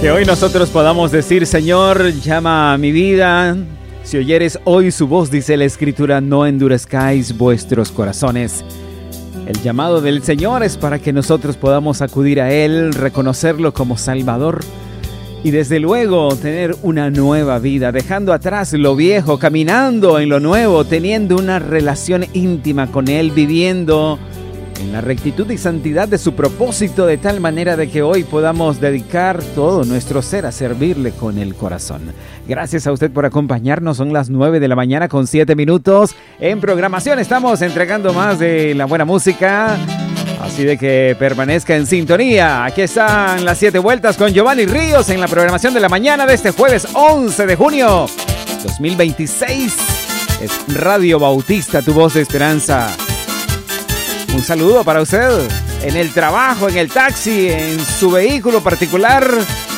Que hoy nosotros podamos decir: Señor, llama a mi vida. Si oyeres hoy su voz, dice la Escritura, no endurezcáis vuestros corazones. El llamado del Señor es para que nosotros podamos acudir a Él, reconocerlo como Salvador y desde luego tener una nueva vida, dejando atrás lo viejo, caminando en lo nuevo, teniendo una relación íntima con Él, viviendo en la rectitud y santidad de su propósito, de tal manera de que hoy podamos dedicar todo nuestro ser a servirle con el corazón. Gracias a usted por acompañarnos. Son las 9 de la mañana con 7 minutos. En programación estamos entregando más de la buena música, así de que permanezca en sintonía. Aquí están las 7 vueltas con Giovanni Ríos en la programación de la mañana de este jueves 11 de junio 2026. Es Radio Bautista, tu voz de esperanza. Un saludo para usted en el trabajo, en el taxi, en su vehículo particular.